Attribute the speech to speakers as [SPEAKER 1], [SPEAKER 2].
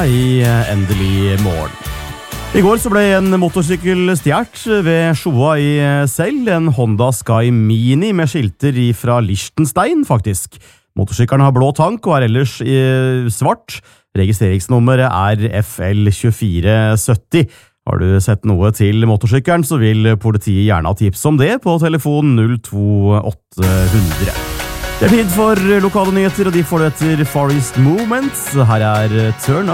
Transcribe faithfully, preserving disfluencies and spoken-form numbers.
[SPEAKER 1] I endelig morgen. I går så ble en motorsykkel stjert ved Sjoa i Sel, en Honda Sky Mini med skilter fra Liechtenstein, faktisk. Motorsykkelen har blå tank og er ellers i svart. Registreringsnummeret er F L to fire syv nul. Har du sett noe til motorsykkelen, så vil politiet gjerne ha tips om det på telefon null to åtte hundre. Det er tid for lokale nyheter, og de får du etter Far East Movement. Her er Turn Up.